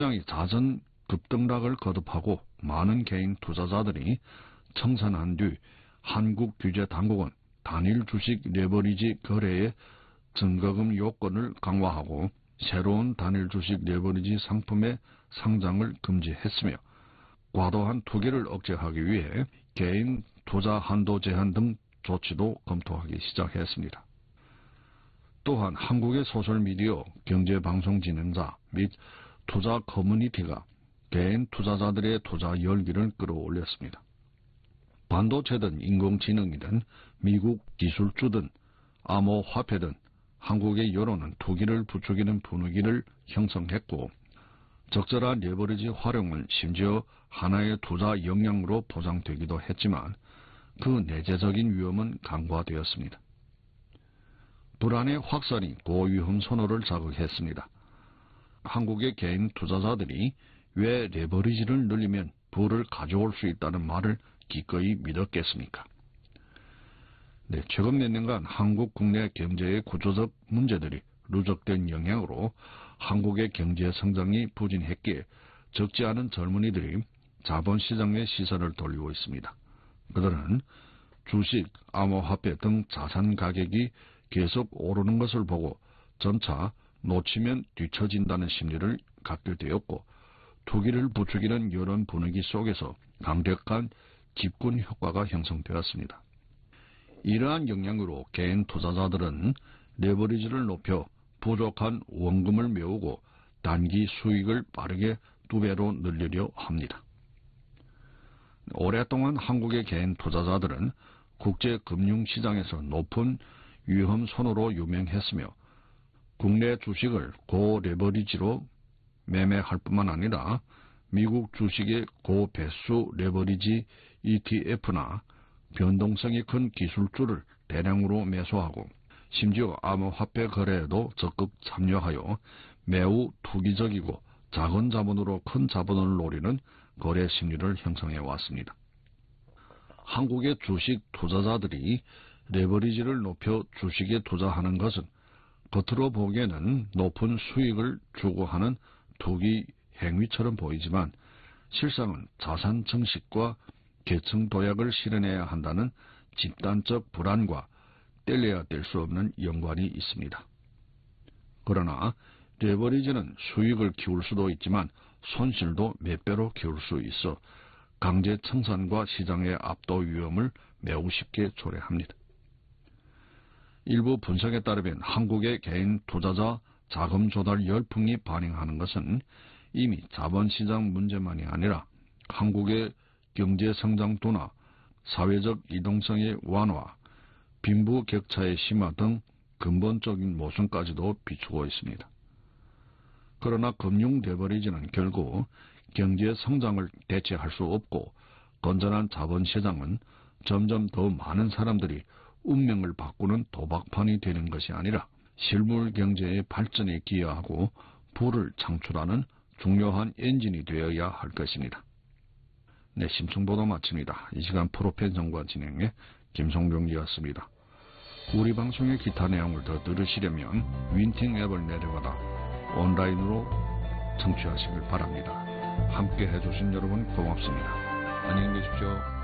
시장이 자전 급등락을 거듭하고 많은 개인 투자자들이 청산한 뒤 한국규제당국은 단일 주식 레버리지 거래의 증거금 요건을 강화하고 새로운 단일 주식 레버리지 상품의 상장을 금지했으며 과도한 투기를 억제하기 위해 개인 투자 한도 제한 등 조치도 검토하기 시작했습니다. 또한 한국의 소셜미디어, 경제방송 진행자 및 투자 커뮤니티가 개인 투자자들의 투자 열기를 끌어올렸습니다. 반도체든 인공지능이든 미국 기술주든 암호화폐든 한국의 여론은 투기를 부추기는 분위기를 형성했고 적절한 레버리지 활용은 심지어 하나의 투자 역량으로 보장되기도 했지만 그 내재적인 위험은 간과되었습니다. 불안의 확산이 고위험 선호를 자극했습니다. 한국의 개인 투자자들이 왜 레버리지를 늘리면 부를 가져올 수 있다는 말을 기꺼이 믿었겠습니까? 최근 몇 년간 한국 국내 경제의 구조적 문제들이 누적된 영향으로 한국의 경제 성장이 부진했기에 적지 않은 젊은이들이 자본시장에 시선을 돌리고 있습니다. 그들은 주식, 암호화폐 등 자산 가격이 계속 오르는 것을 보고 점차 놓치면 뒤처진다는 심리를 갖게 되었고 투기를 부추기는 여론 분위기 속에서 강력한 집권 효과가 형성되었습니다. 이러한 영향으로 개인 투자자들은 레버리지를 높여 부족한 원금을 메우고 단기 수익을 빠르게 2배로 늘리려 합니다. 오랫동안 한국의 개인 투자자들은 국제금융시장에서 높은 위험 선호로 유명했으며 국내 주식을 고레버리지로 매매할 뿐만 아니라 미국 주식의 고배수 레버리지 ETF나 변동성이 큰 기술주를 대량으로 매수하고 심지어 암호화폐 거래에도 적극 참여하여 매우 투기적이고 작은 자본으로 큰 자본을 노리는 거래 심리를 형성해 왔습니다. 한국의 주식 투자자들이 레버리지를 높여 주식에 투자하는 것은 겉으로 보기에는 높은 수익을 추구하는 투기 행위처럼 보이지만 실상은 자산 증식과 계층 도약을 실현해야 한다는 집단적 불안과 뗄래야 뗄 수 없는 연관이 있습니다. 그러나 레버리지는 수익을 키울 수도 있지만 손실도 몇 배로 키울 수 있어 강제 청산과 시장의 압도 위험을 매우 쉽게 초래합니다. 일부 분석에 따르면 한국의 개인 투자자 자금 조달 열풍이 반영하는 것은 이미 자본시장 문제만이 아니라 한국의 경제 성장도나 사회적 이동성의 완화, 빈부 격차의 심화 등 근본적인 모순까지도 비추고 있습니다. 그러나 금융 레버리지는 결국 경제 성장을 대체할 수 없고 건전한 자본시장은 점점 더 많은 사람들이 운명을 바꾸는 도박판이 되는 것이 아니라 실물 경제의 발전에 기여하고 부를 창출하는 중요한 엔진이 되어야 할 것입니다. 심층보도 마칩니다. 이 시간 프로펜 정과 진행의 김성병이었습니다. 우리 방송의 기타 내용을 더 들으시려면 윈팅 앱을 내려받아 온라인으로 청취하시길 바랍니다. 함께 해주신 여러분 고맙습니다. 안녕히 계십시오.